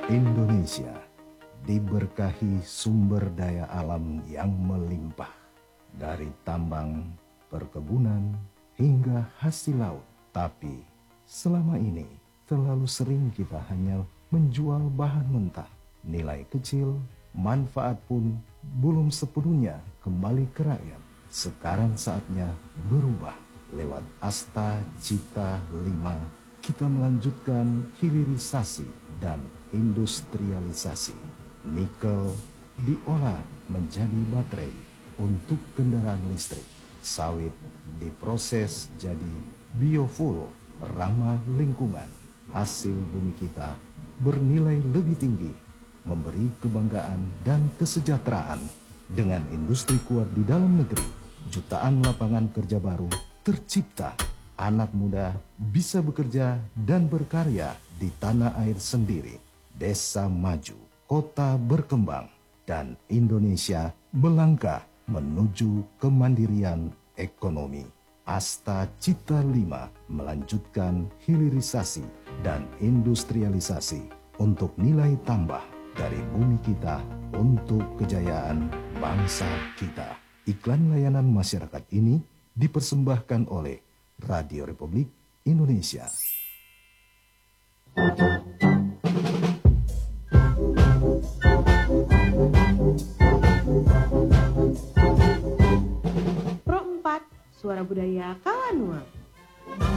Indonesia diberkahi sumber daya alam yang melimpah, dari tambang, perkebunan, hingga hasil laut. Tapi selama ini terlalu sering kita hanya menjual bahan mentah. Nilai kecil, manfaat pun belum sepenuhnya kembali ke rakyat. Sekarang saatnya berubah. Lewat Asta Cita 5, kita melanjutkan hilirisasi dan industrialisasi. Nikel diolah menjadi baterai untuk kendaraan listrik. Sawit diproses jadi biofuel ramah lingkungan. Hasil bumi kita bernilai lebih tinggi, memberi kebanggaan dan kesejahteraan. Dengan industri kuat di dalam negeri, jutaan lapangan kerja baru tercipta. Anak muda bisa bekerja dan berkarya di tanah air sendiri. Desa maju, kota berkembang, dan Indonesia melangkah menuju kemandirian ekonomi. Asta Cita 5 melanjutkan hilirisasi dan industrialisasi untuk nilai tambah dari bumi kita untuk kejayaan bangsa kita. Iklan layanan masyarakat ini dipersembahkan oleh Radio Republik Indonesia. Pro 4, Suara Budaya Kalanua.